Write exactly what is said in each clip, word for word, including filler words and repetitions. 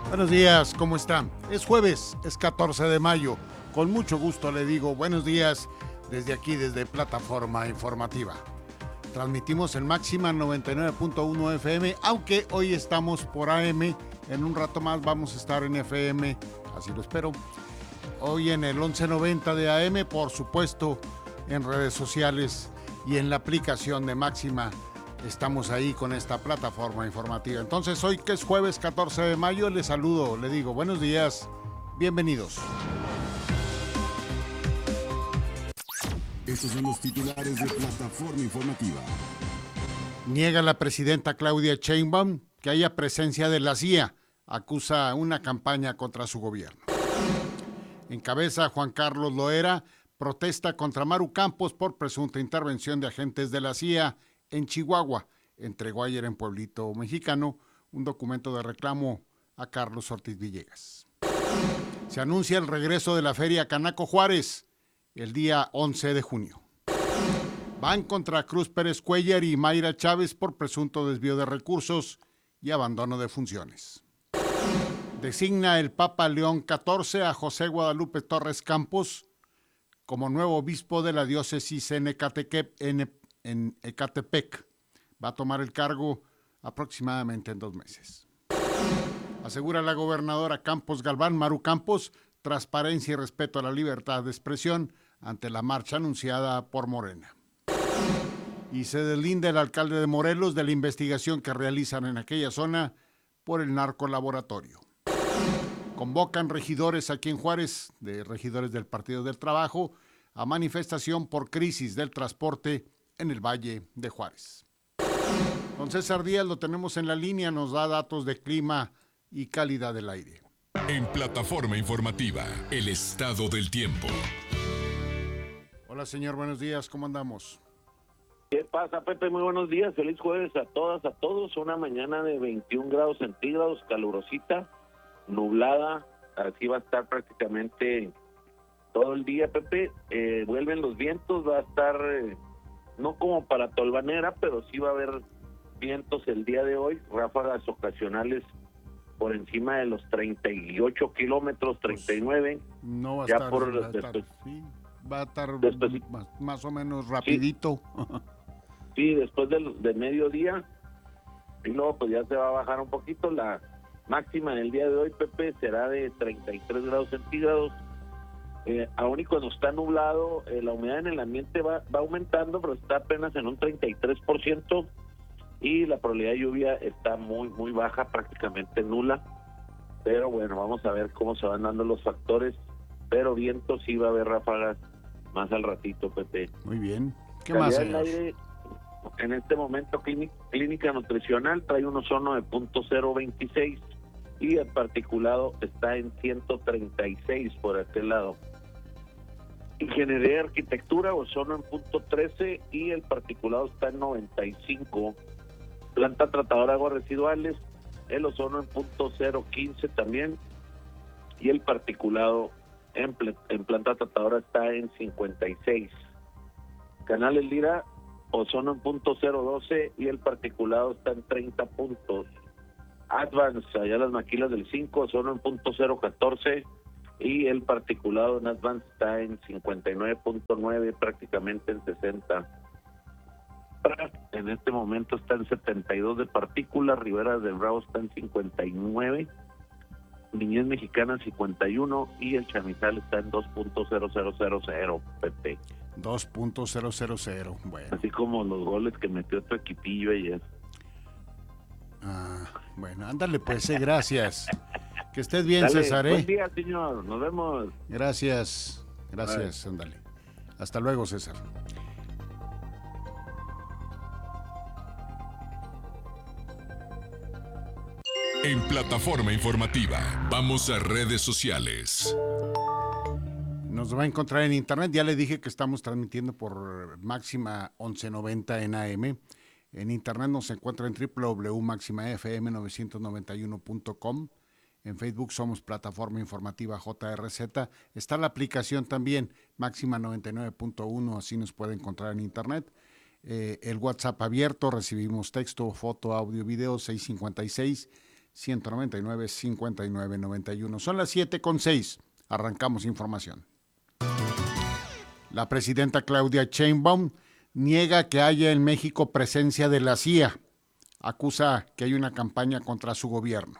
Buenos días, ¿cómo están? Es jueves, es catorce de mayo. Con mucho gusto le digo buenos días desde aquí, desde Plataforma Informativa. Transmitimos en Máxima noventa y nueve punto uno F M, aunque hoy estamos por A M. En un rato más vamos a estar en F M, así lo espero. Hoy en el once noventa de A M, por supuesto, en redes sociales y en la aplicación de Máxima. Estamos ahí con esta plataforma informativa. Entonces, hoy que es jueves catorce de mayo, les saludo, le digo buenos días, bienvenidos. Estos son los titulares de Plataforma Informativa. Niega la presidenta Claudia Sheinbaum que haya presencia de la C I A. Acusa una campaña contra su gobierno. Encabeza Juan Carlos Loera protesta contra Maru Campos por presunta intervención de agentes de la C I A en Chihuahua. Entregó ayer en Pueblito Mexicano un documento de reclamo a Carlos Ortiz Villegas. Se anuncia el regreso de la Feria Canaco Juárez el día once de junio. Van contra Cruz Pérez Cuellar y Mayra Chávez por presunto desvío de recursos y abandono de funciones. Designa el Papa León catorce a José Guadalupe Torres Campos como nuevo obispo de la diócesis en Ecatepec. En, en Ecatepec. Va a tomar el cargo aproximadamente en dos meses. Asegura la gobernadora Campos Galván, Maru Campos, transparencia y respeto a la libertad de expresión ante la marcha anunciada por Morena. Y se deslinda el alcalde de Morelos de la investigación que realizan en aquella zona por el narcolaboratorio. Convocan regidores aquí en Juárez, de regidores del Partido del Trabajo, a manifestación por crisis del transporte en el Valle de Juárez. Don César Díaz lo tenemos en la línea, nos da datos de clima y calidad del aire. En Plataforma Informativa, el estado del tiempo. Hola señor, buenos días, ¿cómo andamos? ¿Qué pasa, Pepe? Muy buenos días, feliz jueves a todas, a todos. Una mañana de veintiún grados centígrados, calurosita, nublada, así va a estar prácticamente todo el día, Pepe. Eh, vuelven los vientos, va a estar, eh, no como para tolvanera, pero sí va a haber vientos el día de hoy, ráfagas ocasionales por encima de los treinta y ocho kilómetros, treinta y nueve. Pues no va a ya estar, por, va a estar, después, sí, va a estar después, más, más o menos rapidito. Sí, sí después del, de mediodía, y luego pues ya se va a bajar un poquito. La máxima en el día de hoy, Pepe, será de treinta y tres grados centígrados. Eh, aún y cuando está nublado, eh, la humedad en el ambiente va, va aumentando, pero está apenas en un treinta y tres por ciento y la probabilidad de lluvia está muy, muy baja, prácticamente nula. Pero bueno, vamos a ver cómo se van dando los factores, pero viento sí va a haber ráfagas más al ratito, Pepe. Muy bien. ¿Qué Calidad más, del señor? aire, en este momento, clínica, clínica nutricional trae un ozono de punto cero veintiséis y el particulado está en ciento treinta y seis por aquel lado. Ingeniería de arquitectura, ozono en punto trece y el particulado está en noventa y cinco. Planta tratadora de aguas residuales, el ozono en punto cero quince también y el particulado en, pl- en planta tratadora está en cincuenta y seis. Canales Lira, ozono en punto cero doce y el particulado está en treinta puntos. Advance, allá las maquilas del cinco, ozono en punto cero catorce y el particulado en Advance está en cincuenta y nueve punto nueve, prácticamente en sesenta. Prat, en este momento está en setenta y dos de partículas, Riberas del Bravo está en cincuenta y nueve, Niñez Mexicana cincuenta y uno y el Chamizal está en dos punto cero cero cero cero, Pepe. dos punto cero cero cero, bueno. Así como los goles que metió tu equipillo ayer. Ah, bueno, ándale pues, eh, gracias. Que estés bien, Dale, César, ¿eh? buen día, señor, nos vemos. Gracias, gracias, ándale. Hasta luego, César. En Plataforma Informativa, vamos a redes sociales. Nos va a encontrar en internet, ya le dije que estamos transmitiendo por Máxima once noventa en A M. En internet nos encuentra en doble u doble u doble u punto máxima f m novecientos noventa y uno punto com. En Facebook somos Plataforma Informativa J R Z. Está la aplicación también, Máxima noventa y nueve punto uno, así nos puede encontrar en internet. Eh, el WhatsApp abierto, recibimos texto, foto, audio, video, seis cinco seis, ciento noventa y nueve, cincuenta y nueve, noventa y uno. Son las siete con seis. Arrancamos información. La presidenta Claudia Sheinbaum niega que haya en México presencia de la C I A. Acusa que hay una campaña contra su gobierno.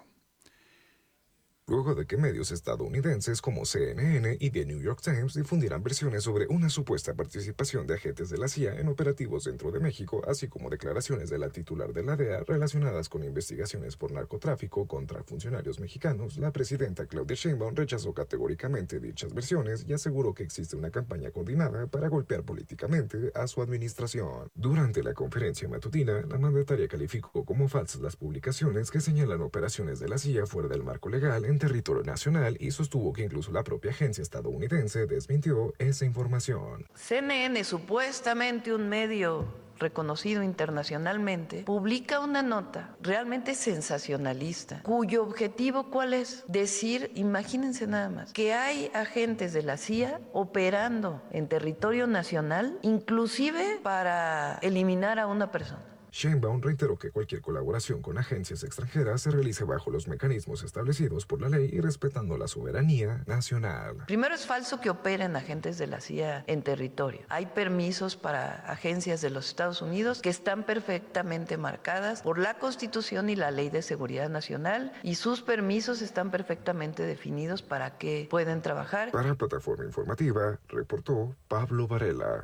Luego de que medios estadounidenses como C N N y The New York Times difundieran versiones sobre una supuesta participación de agentes de la C I A en operativos dentro de México, así como declaraciones de la titular de la D E A relacionadas con investigaciones por narcotráfico contra funcionarios mexicanos, la presidenta Claudia Sheinbaum rechazó categóricamente dichas versiones y aseguró que existe una campaña coordinada para golpear políticamente a su administración. Durante la conferencia matutina, la mandataria calificó como falsas las publicaciones que señalan operaciones de la C I A fuera del marco legal en territorio nacional y sostuvo que incluso la propia agencia estadounidense desmintió esa información. C N N, supuestamente un medio reconocido internacionalmente, publica una nota realmente sensacionalista, cuyo objetivo, ¿cuál es? Decir, imagínense nada más, que hay agentes de la C I A operando en territorio nacional, inclusive para eliminar a una persona. Sheinbaum reiteró que cualquier colaboración con agencias extranjeras se realice bajo los mecanismos establecidos por la ley y respetando la soberanía nacional. Primero, es falso que operen agentes de la C I A en territorio. Hay permisos para agencias de los Estados Unidos que están perfectamente marcadas por la Constitución y la Ley de Seguridad Nacional, y sus permisos están perfectamente definidos para que pueden trabajar. Para Plataforma Informativa, reportó Pablo Varela.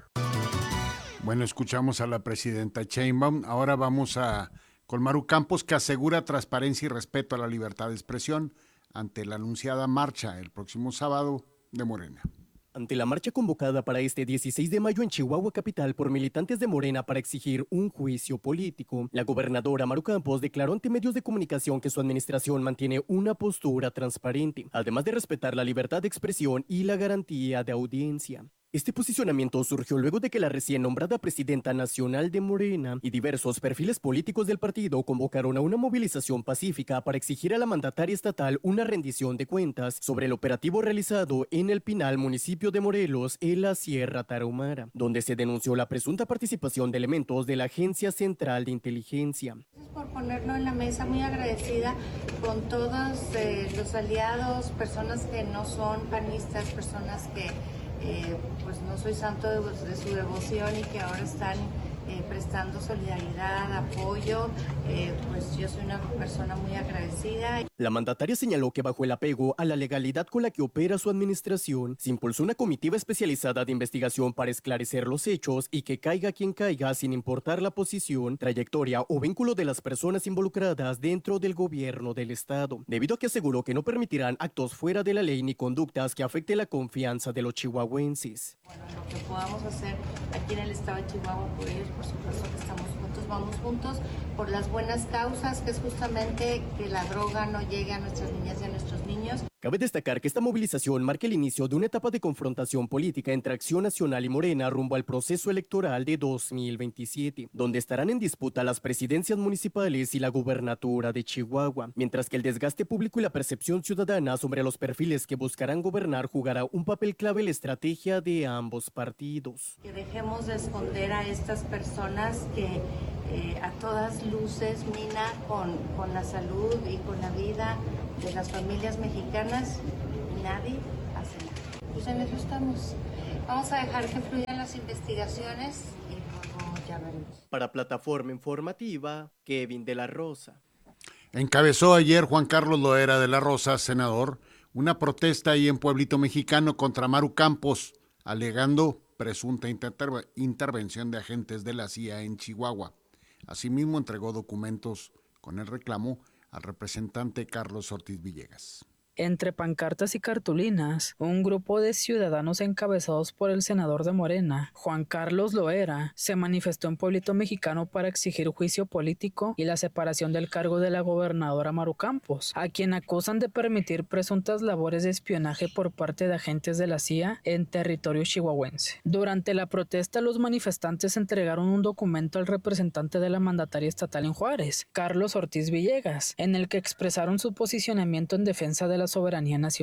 Bueno, escuchamos a la presidenta Sheinbaum. Ahora vamos a con Maru Campos, que asegura transparencia y respeto a la libertad de expresión ante la anunciada marcha el próximo sábado de Morena. Ante la marcha convocada para este dieciséis de mayo en Chihuahua capital por militantes de Morena para exigir un juicio político, la gobernadora Maru Campos declaró ante medios de comunicación que su administración mantiene una postura transparente, además de respetar la libertad de expresión y la garantía de audiencia. Este posicionamiento surgió luego de que la recién nombrada presidenta nacional de Morena y diversos perfiles políticos del partido convocaron a una movilización pacífica para exigir a la mandataria estatal una rendición de cuentas sobre el operativo realizado en el Pinal, municipio de Morelos, en la Sierra Tarahumara, donde se denunció la presunta participación de elementos de la Agencia Central de Inteligencia. Gracias por ponerlo en la mesa, muy agradecida con todos eh, los aliados, personas que no son panistas, personas que Eh, pues no soy santo de, de su devoción y que ahora están eh, prestando solidaridad, apoyo, eh, pues yo soy una persona muy agradecida. La mandataria señaló que bajo el apego a la legalidad con la que opera su administración, se impulsó una comitiva especializada de investigación para esclarecer los hechos y que caiga quien caiga sin importar la posición, trayectoria o vínculo de las personas involucradas dentro del gobierno del estado, debido a que aseguró que no permitirán actos fuera de la ley ni conductas que afecten la confianza de los chihuahuenses. Bueno, lo que podamos hacer aquí en el estado de Chihuahua por ellos, por supuesto que estamos juntos, vamos juntos por las buenas causas, que es justamente que la droga no llegue a nuestras niñas y a nuestros niños. Cabe destacar que esta movilización marca el inicio de una etapa de confrontación política entre Acción Nacional y Morena rumbo al proceso electoral de dos mil veintisiete, donde estarán en disputa las presidencias municipales y la gubernatura de Chihuahua, mientras que el desgaste público y la percepción ciudadana sobre los perfiles que buscarán gobernar jugará un papel clave en la estrategia de ambos partidos. Que dejemos de esconder a estas personas que eh, a todas luces mina con, con la salud y con la vida de las familias mexicanas, y nadie hace nada. Pues en eso estamos. Vamos a dejar que fluyan las investigaciones y luego ya veremos. Para Plataforma Informativa, Kevin de la Rosa. Encabezó ayer Juan Carlos Loera de la Rosa, senador, una protesta ahí en Pueblito Mexicano contra Maru Campos, alegando presunta interve- intervención de agentes de la C I A en Chihuahua. Asimismo, entregó documentos con el reclamo al representante Carlos Ortiz Villegas. Entre pancartas y cartulinas, un grupo de ciudadanos encabezados por el senador de Morena, Juan Carlos Loera, se manifestó en Pueblito Mexicano para exigir juicio político y la separación del cargo de la gobernadora Maru Campos, a quien acusan de permitir presuntas labores de espionaje por parte de agentes de la C I A en territorio chihuahuense. Durante la protesta, los manifestantes entregaron un documento al representante de la mandataria estatal en Juárez, Carlos Ortiz Villegas, en el que expresaron su posicionamiento en defensa de la soberanía nacional.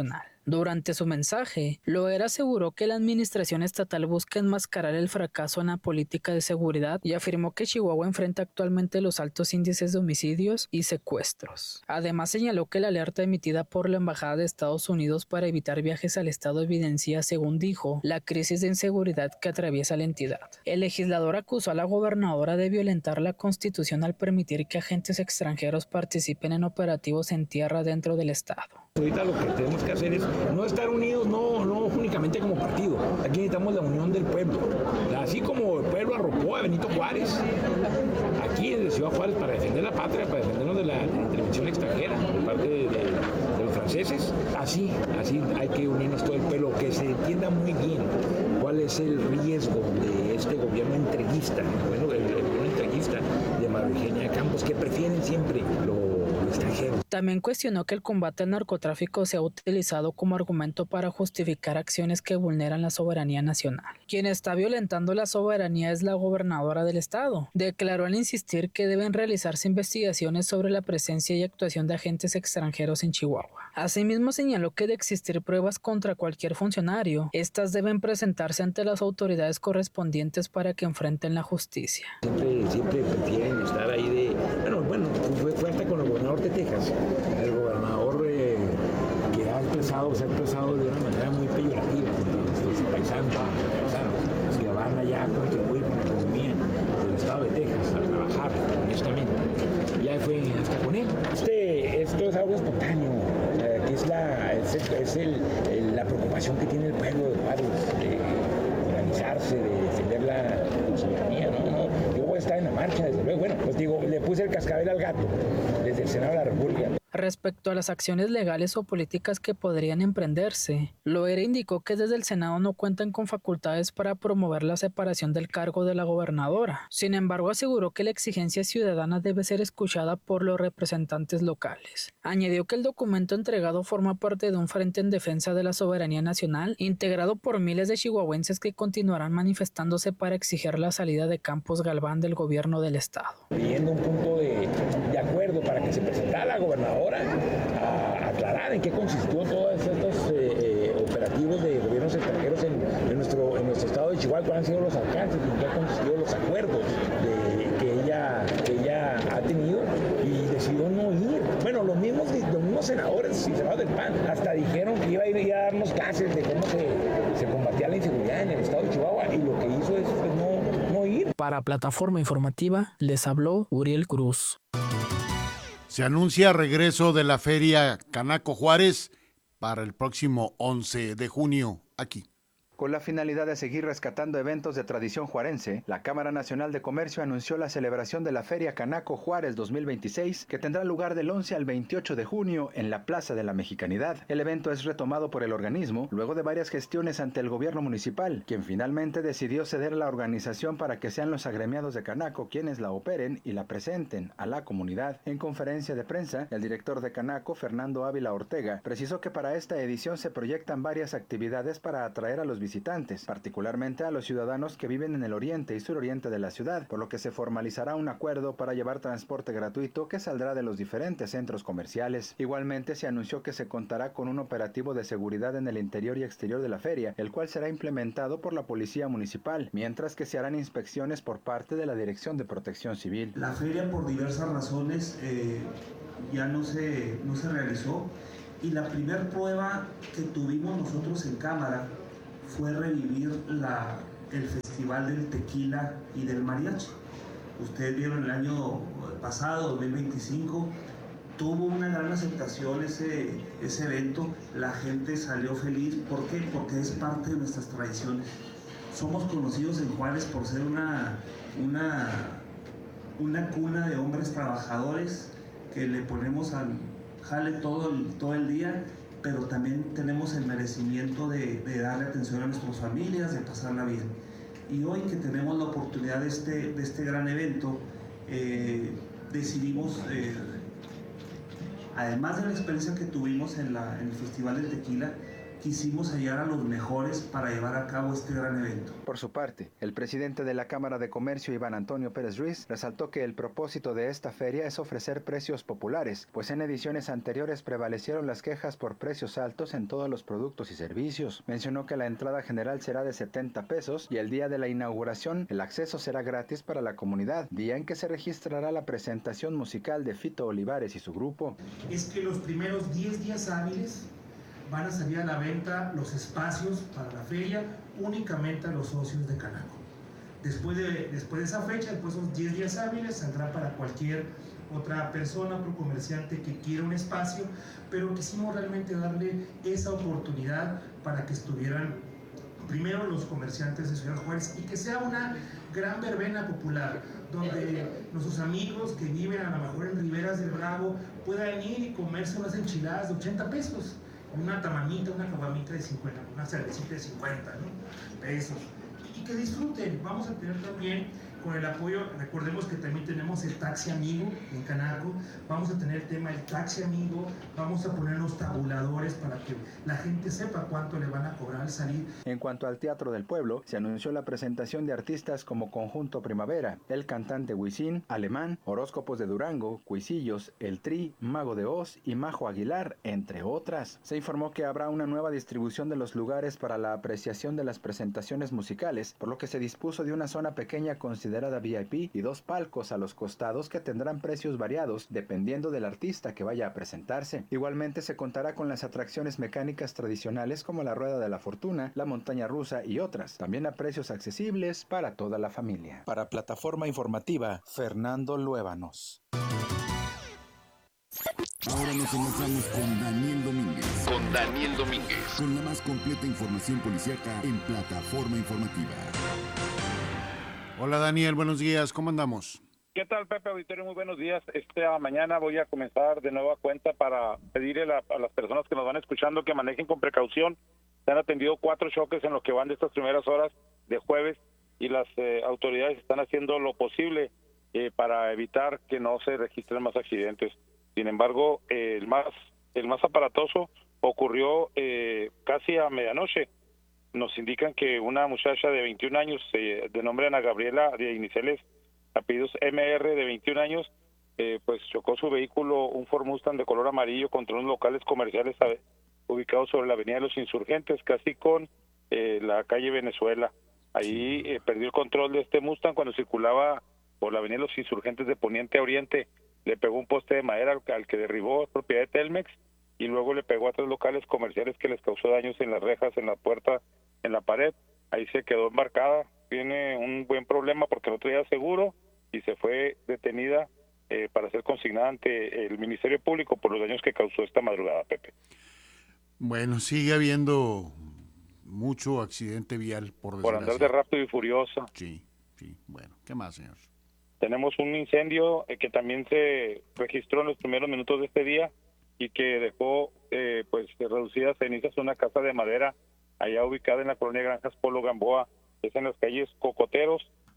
Durante su mensaje, Loera aseguró que la administración estatal busca enmascarar el fracaso en la política de seguridad y afirmó que Chihuahua enfrenta actualmente los altos índices de homicidios y secuestros. Además, señaló que la alerta emitida por la Embajada de Estados Unidos para evitar viajes al estado evidencia, según dijo, la crisis de inseguridad que atraviesa la entidad. El legislador acusó a la gobernadora de violentar la Constitución al permitir que agentes extranjeros participen en operativos en tierra dentro del estado. Ahorita lo que tenemos que hacer es no estar unidos, no, no únicamente como partido. Aquí necesitamos la unión del pueblo. Así como el pueblo arropó a Benito Juárez, aquí en Ciudad Juárez, para defender la patria, para defendernos de la, de la intervención extranjera por parte de, de, de los franceses, así, así hay que unirnos todo el pueblo, que se entienda muy bien cuál es el riesgo de este gobierno entreguista, bueno, el, el gobierno entreguista de María Eugenia Campos, que prefieren siempre lo extranjero. También cuestionó que el combate al narcotráfico se ha utilizado como argumento para justificar acciones que vulneran la soberanía nacional. Quien está violentando la soberanía es la gobernadora del estado. Declaró al insistir que deben realizarse investigaciones sobre la presencia y actuación de agentes extranjeros en Chihuahua. Asimismo, señaló que de existir pruebas contra cualquier funcionario, estas deben presentarse ante las autoridades correspondientes para que enfrenten la justicia. Siempre, siempre prefieren estar ahí de... Bueno, bueno, fue, fue hasta con el gobernador de Texas. El gobernador eh, que ha expresado, se ha expresado de una manera muy peyorativa contra nuestros paisanos, paisanos que van allá a contribuir con la economía del estado de Texas, a trabajar honestamente. Ya fue hasta con él. Este, esto es algo espontáneo, eh, que es, la, es, es el, el, la preocupación que tiene el pueblo de Juárez, de organizarse, de defender la soberanía, ¿no? no Yo voy a estar en la marcha, desde luego. Bueno, pues digo, le puse el cascabel al gato desde el Senado de la República. Respecto a las acciones legales o políticas que podrían emprenderse, Loera indicó que desde el Senado no cuentan con facultades para promover la separación del cargo de la gobernadora. Sin embargo, aseguró que la exigencia ciudadana debe ser escuchada por los representantes locales. Añadió que el documento entregado forma parte de un frente en defensa de la soberanía nacional, integrado por miles de chihuahuenses que continuarán manifestándose para exigir la salida de Campos Galván del gobierno del estado. Pidiendo un punto de, de acuerdo para que se presentara la gobernadora a aclarar en qué consistió todos estos eh, eh, operativos de gobiernos extranjeros en, en, nuestro, en nuestro estado de Chihuahua, cuáles han sido los alcances, en qué han consistido los acuerdos de, que, ella, que ella ha tenido y decidió no ir. Bueno, los mismos, los mismos senadores y senadores del P A N hasta dijeron que iba a ir a darnos clases de cómo se, se combatía la inseguridad en el estado de Chihuahua y lo que hizo es pues, no, no ir. Para Plataforma Informativa les habló Uriel Cruz. Se anuncia regreso de la Feria Canaco Juárez para el próximo once de junio aquí. Con la finalidad de seguir rescatando eventos de tradición juarense, la Cámara Nacional de Comercio anunció la celebración de la Feria Canaco Juárez dos mil veintiséis, que tendrá lugar del once al veintiocho de junio en la Plaza de la Mexicanidad. El evento es retomado por el organismo luego de varias gestiones ante el gobierno municipal, quien finalmente decidió ceder la organización para que sean los agremiados de Canaco quienes la operen y la presenten a la comunidad. En conferencia de prensa, el director de Canaco, Fernando Ávila Ortega, precisó que para esta edición se proyectan varias actividades para atraer a los visitantes, particularmente a los ciudadanos que viven en el oriente y suroriente de la ciudad, por lo que se formalizará un acuerdo para llevar transporte gratuito que saldrá de los diferentes centros comerciales. Igualmente se anunció que se contará con un operativo de seguridad en el interior y exterior de la feria, el cual será implementado por la Policía Municipal, mientras que se harán inspecciones por parte de la Dirección de Protección Civil. La feria, por diversas razones, eh, ya no se, no se realizó, y la primera prueba que tuvimos nosotros en Cámara fue revivir la, el Festival del Tequila y del Mariachi. Ustedes vieron el año pasado, dos mil veinticinco, tuvo una gran aceptación ese, ese evento, la gente salió feliz. ¿Por qué? Porque es parte de nuestras tradiciones. Somos conocidos en Juárez por ser una, una, una cuna de hombres trabajadores que le ponemos al jale todo el, todo el día, pero también tenemos el merecimiento de, de darle atención a nuestras familias, de pasarla bien. Y hoy que tenemos la oportunidad de este, de este gran evento, eh, decidimos, eh, además de la experiencia que tuvimos en, la, en el Festival del Tequila, quisimos hallar a los mejores para llevar a cabo este gran evento. Por su parte, el presidente de la Cámara de Comercio, Iván Antonio Pérez Ruiz, resaltó que el propósito de esta feria es ofrecer precios populares, pues en ediciones anteriores prevalecieron las quejas por precios altos en todos los productos y servicios. Mencionó que la entrada general será de setenta pesos y el día de la inauguración el acceso será gratis para la comunidad, día en que se registrará la presentación musical de Fito Olivares y su grupo. Es que los primeros diez días hábiles van a salir a la venta los espacios para la feria únicamente a los socios de Canaco. Después de, después de esa fecha, después de esos diez días hábiles, saldrá para cualquier otra persona, otro comerciante que quiera un espacio, pero quisimos realmente darle esa oportunidad para que estuvieran primero los comerciantes de Ciudad Juárez y que sea una gran verbena popular, donde nuestros amigos que viven a lo mejor en Riberas del Bravo puedan ir y comerse unas enchiladas de ochenta pesos. Una tamanita, una caguamita de cincuenta, una cervecita de cincuenta, ¿no? pesos. Y que disfruten. Vamos a tener también, con el apoyo, recordemos que también tenemos el taxi amigo en Canaco, vamos a tener el tema del taxi amigo, vamos a poner los tabuladores para que la gente sepa cuánto le van a cobrar al salir. En cuanto al Teatro del Pueblo, se anunció la presentación de artistas como Conjunto Primavera, el cantante Wisin, Alemán, Horóscopos de Durango, Cuisillos, El Tri, Mago de Oz y Majo Aguilar, entre otras. Se informó que habrá una nueva distribución de los lugares para la apreciación de las presentaciones musicales, por lo que se dispuso de una zona pequeña considerada V I P y dos palcos a los costados que tendrán precios variados dependiendo del artista que vaya a presentarse. Igualmente se contará con las atracciones mecánicas tradicionales como la Rueda de la Fortuna, la Montaña Rusa y otras, también a precios accesibles para toda la familia. Para Plataforma Informativa, Fernando Luébanos. Ahora nos enlazamos con Daniel Domínguez. Con Daniel Domínguez. Con la más completa información policíaca en Plataforma Informativa. Hola Daniel, buenos días, ¿cómo andamos? ¿Qué tal, Pepe Auditorio? Muy buenos días. Esta mañana voy a comenzar de nueva cuenta para pedirle a, a las personas que nos van escuchando que manejen con precaución. Se han atendido cuatro choques en lo que van de estas primeras horas de jueves y las eh, autoridades están haciendo lo posible eh, para evitar que no se registren más accidentes. Sin embargo, eh, el más el más aparatoso ocurrió eh, casi a medianoche. Nos indican que una muchacha de veintiún años, eh, de nombre Ana Gabriela, de iniciales apellidos M R, de veintiún años, eh, pues chocó su vehículo, un Ford Mustang de color amarillo, contra unos locales comerciales a, ubicados sobre la avenida de los Insurgentes, casi con eh, la calle Venezuela. Ahí eh, perdió el control de este Mustang cuando circulaba por la avenida de los Insurgentes de poniente a oriente. Le pegó un poste de madera al, al que derribó, propiedad de Telmex, y luego le pegó a tres locales comerciales que les causó daños en las rejas, en la puerta, en la pared. Ahí se quedó embarcada. Tiene un buen problema porque no traía seguro y se fue detenida eh, para ser consignada ante el Ministerio Público por los daños que causó esta madrugada, Pepe. Bueno, sigue habiendo mucho accidente vial, por desgracia. Por andar de rápido y furioso. Sí, sí. Bueno, ¿qué más, señor? Tenemos un incendio eh, que también se registró en los primeros minutos de este día y que dejó eh, pues reducidas cenizas una casa de madera allá ubicada en la colonia Granjas Polo Gamboa, es en las calles Cocoteros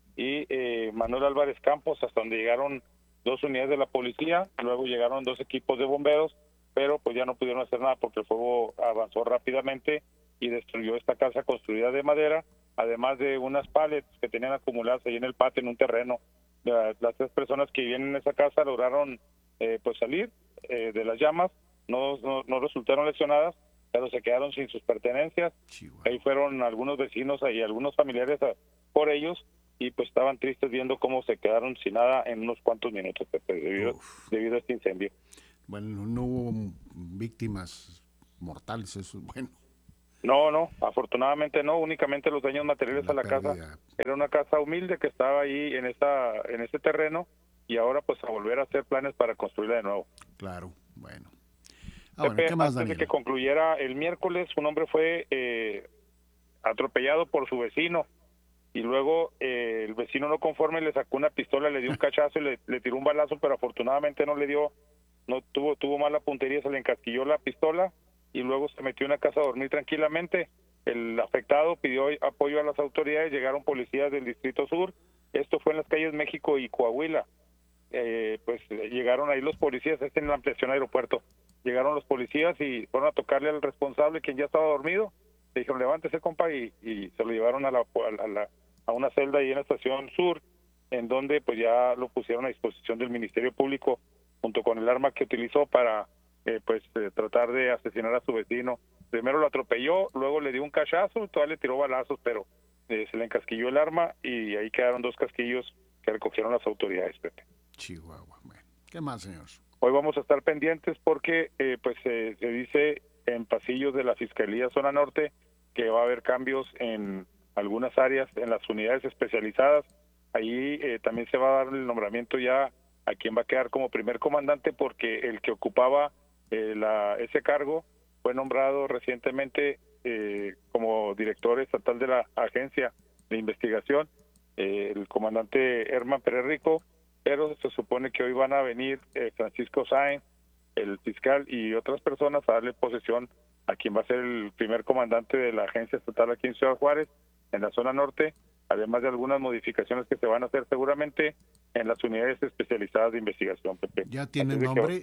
y eh, Manuel Álvarez Campos, hasta donde llegaron dos unidades de la policía, luego llegaron dos equipos de bomberos, pero pues ya no pudieron hacer nada porque el fuego avanzó rápidamente y destruyó esta casa construida de madera, además de unas pallets que tenían acumuladas ahí en el patio, en un terreno. Las, las tres personas que vivían en esa casa lograron eh, pues salir eh, de las llamas, no, no, no resultaron lesionadas, pero se quedaron sin sus pertenencias. Chihuahua. Ahí fueron algunos vecinos y algunos familiares a, por ellos y pues estaban tristes viendo cómo se quedaron sin nada en unos cuantos minutos debido, debido a este incendio. Bueno, no hubo víctimas mortales, eso es bueno. No, no, afortunadamente no, únicamente los daños materiales a la pérdida. Casa. Era una casa humilde que estaba ahí en esta en este terreno y ahora pues a volver a hacer planes para construirla de nuevo. Claro, bueno. Ah, Pepe, bueno, ¿qué más, antes Daniel? De que concluyera el miércoles, un hombre fue eh, atropellado por su vecino y luego eh, el vecino no conforme le sacó una pistola, le dio un cachazo y le, le tiró un balazo, pero afortunadamente no le dio, no tuvo tuvo mala puntería, se le encasquilló la pistola y luego se metió en una casa a dormir tranquilamente. El afectado pidió apoyo a las autoridades, llegaron policías del Distrito Sur. Esto fue en las calles México y Coahuila. eh, pues llegaron ahí los policías, es en la ampliación aeropuerto, llegaron los policías y fueron a tocarle al responsable, quien ya estaba dormido, le dijeron levántese compa y, y se lo llevaron a, la, a, la, a una celda ahí en la estación sur, en donde pues ya lo pusieron a disposición del Ministerio Público junto con el arma que utilizó para eh, pues eh, tratar de asesinar a su vecino. Primero lo atropelló, luego le dio un cachazo, todavía le tiró balazos, pero eh, se le encasquilló el arma y ahí quedaron dos casquillos que recogieron las autoridades, Pepe. Chihuahua. Bueno, ¿qué más, señor? Hoy vamos a estar pendientes porque eh, pues eh, se dice en pasillos de la Fiscalía Zona Norte que va a haber cambios en algunas áreas, en las unidades especializadas. Ahí eh, también se va a dar el nombramiento ya a quien va a quedar como primer comandante, porque el que ocupaba eh, la, ese cargo fue nombrado recientemente eh, como director estatal de la agencia de investigación, eh, el comandante Herman Pérez Rico, pero se supone que hoy van a venir eh, Francisco Sáenz, el fiscal y otras personas a darle posesión a quien va a ser el primer comandante de la agencia estatal aquí en Ciudad Juárez, en la zona norte, además de algunas modificaciones que se van a hacer seguramente en las unidades especializadas de investigación, Pepe. ¿Ya tiene nombre?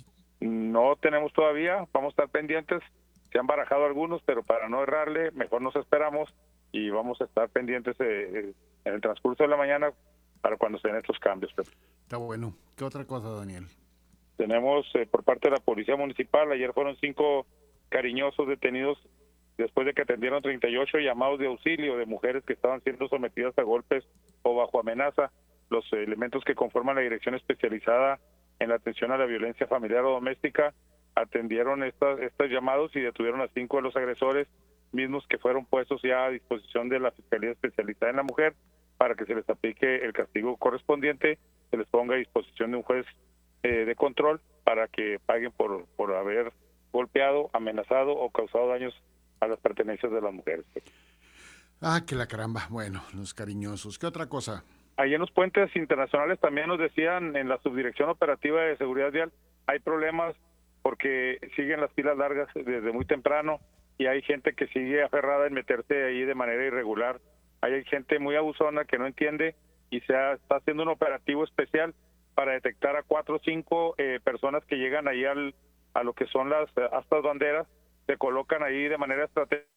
No tenemos todavía, vamos a estar pendientes, se han barajado algunos, pero para no errarle, mejor nos esperamos y vamos a estar pendientes eh, en el transcurso de la mañana para cuando se den estos cambios, Pepe. Está bueno. ¿Qué otra cosa, Daniel? Tenemos eh, por parte de la Policía Municipal, ayer fueron cinco cariñosos detenidos después de que atendieron treinta y ocho llamados de auxilio de mujeres que estaban siendo sometidas a golpes o bajo amenaza. Los eh, elementos que conforman la Dirección Especializada en la Atención a la Violencia Familiar o Doméstica atendieron estas, estos llamados y detuvieron a cinco de los agresores, mismos que fueron puestos ya a disposición de la Fiscalía Especializada en la Mujer para que se les aplique el castigo correspondiente, se les ponga a disposición de un juez eh, de control para que paguen por, por haber golpeado, amenazado o causado daños a las pertenencias de las mujeres. Ah, que la caramba. Bueno, los cariñosos. ¿Qué otra cosa? Ahí en los puentes internacionales también nos decían en la Subdirección Operativa de Seguridad Vial, hay problemas porque siguen las filas largas desde muy temprano y hay gente que sigue aferrada en meterse ahí de manera irregular. Hay gente muy abusona que no entiende y se ha, está haciendo un operativo especial para detectar a cuatro o cinco eh, personas que llegan ahí al, a lo que son las astas banderas, se colocan ahí de manera estratégica